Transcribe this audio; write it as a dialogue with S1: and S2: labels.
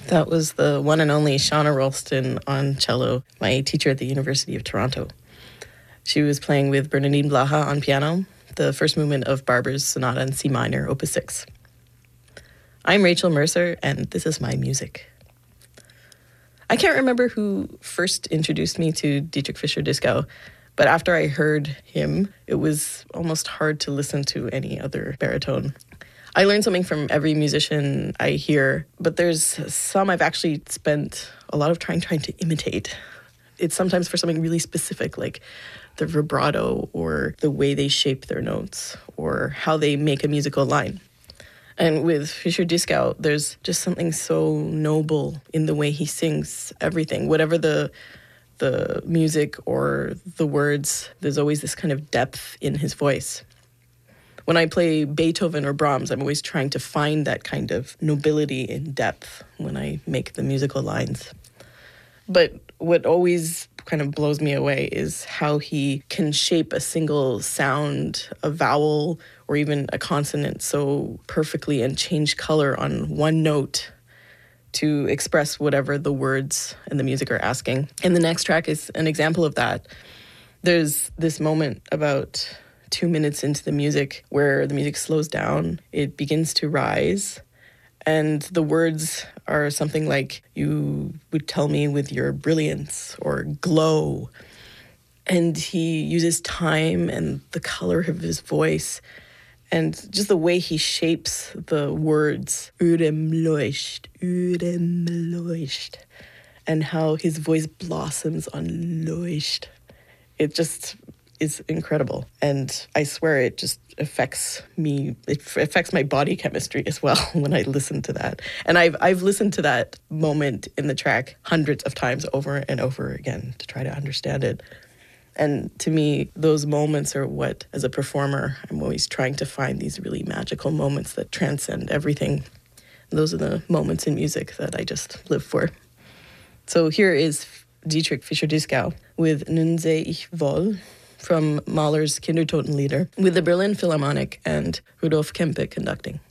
S1: That was the one and only Shauna Ralston on cello, my teacher at the University of Toronto. She was playing with Bernardine Blaha on piano, the first movement of Barber's Sonata in C minor, Opus 6. I'm Rachel Mercer, and this is my music. I can't remember who first introduced me to Dietrich Fischer-Dieskau, but after I heard him, it was almost hard to listen to any other baritone. I learn something from every musician I hear, but there's some I've actually spent a lot of time trying to imitate. It's sometimes for something really specific, like the vibrato or the way they shape their notes or how they make a musical line. And with Fischer-Dieskau, there's just something so noble in the way he sings everything. Whatever the music or the words, there's always this kind of depth in his voice. When I play Beethoven or Brahms, I'm always trying to find that kind of nobility in depth when I make the musical lines. But what always kind of blows me away is how he can shape a single sound, a vowel, or even a consonant so perfectly and change color on one note to express whatever the words and the music are asking. And the next track is an example of that. There's this moment about 2 minutes into the music where the music slows down, it begins to rise, and the words are something like, "You would tell me with your brilliance," or "glow." And he uses time and the color of his voice and just the way he shapes the words, "Uremleucht, uremleucht," and how his voice blossoms on leucht. It just is incredible. And I swear it just affects me. It affects my body chemistry as well when I listen to that. And I've listened to that moment in the track hundreds of times over and over again to try to understand it. And to me, those moments are what, as a performer, I'm always trying to find these really magical moments that transcend everything. Those are the moments in music that I just live for. So here is Dietrich Fischer-Dieskau with Nun seh ich wohl from Mahler's Kindertotenlieder with the Berlin Philharmonic and Rudolf Kempe conducting.